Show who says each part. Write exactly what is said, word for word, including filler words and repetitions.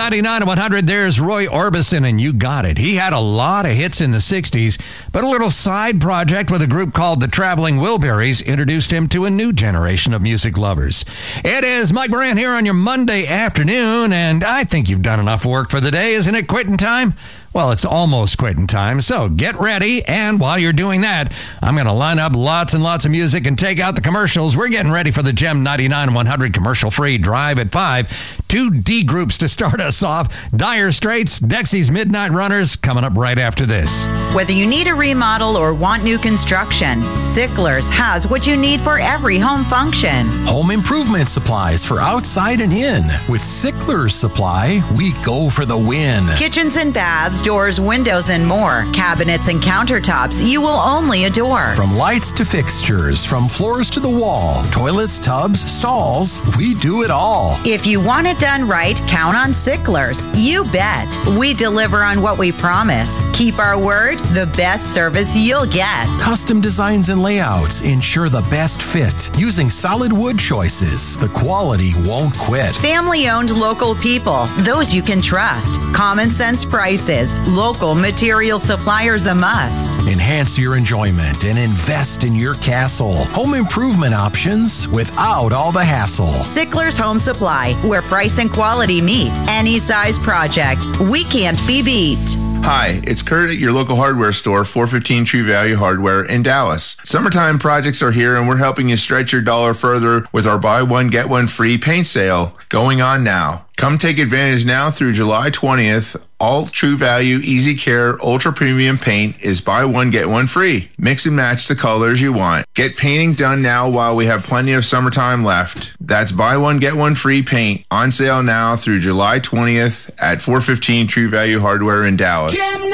Speaker 1: ninety-nine and one hundred, there's Roy Orbison, and you got it. He had a lot of hits in the sixties, but a little side project with a group called the Traveling Wilburys introduced him to a new generation of music lovers. It is Mike Moran here on your Monday afternoon, and I think you've done enough work for the day. Isn't it quitting time? Well, it's almost quitting time, so get ready, and while you're doing that, I'm going to line up lots and lots of music and take out the commercials. We're getting ready for the Gem ninety-nine and one hundred commercial-free Drive at five. Two D groups to start us off. Dire Straits, Dexy's Midnight Runners, coming up right after this.
Speaker 2: Whether you need a remodel or want new construction, Sicklers has what you need for every home function.
Speaker 3: Home improvement supplies for outside and in. With Sicklers Supply, we go for the win.
Speaker 2: Kitchens and baths, doors, windows, and more. Cabinets and countertops you will only adore.
Speaker 3: From lights to fixtures, from floors to the wall, toilets, tubs, stalls, we do it all.
Speaker 2: If you want it done right, count on Sicklers. You bet. We deliver on what we promise. Keep our word, the best service you'll get.
Speaker 3: Custom designs and layouts ensure the best fit. Using solid wood choices, the quality won't quit.
Speaker 2: Family-owned local people, those you can trust. Common sense prices. Local material suppliers a must.
Speaker 3: Enhance your enjoyment and invest in your castle. Home improvement options without all the hassle.
Speaker 2: Sicklers Home Supply, where price and quality meet. Any size project, we can't be beat.
Speaker 4: Hi, it's Kurt at your local hardware store, four fifteen True Value Hardware in Dallas. Summertime projects are here, and we're helping you stretch your dollar further with our buy one, get one free paint sale going on now. Come take advantage now through July twentieth. All True Value Easy Care Ultra Premium Paint is buy one, get one free. Mix and match the colors you want. Get painting done now while we have plenty of summertime left. That's buy one, get one free paint on sale now through July twentieth at four fifteen True Value Hardware in Dallas.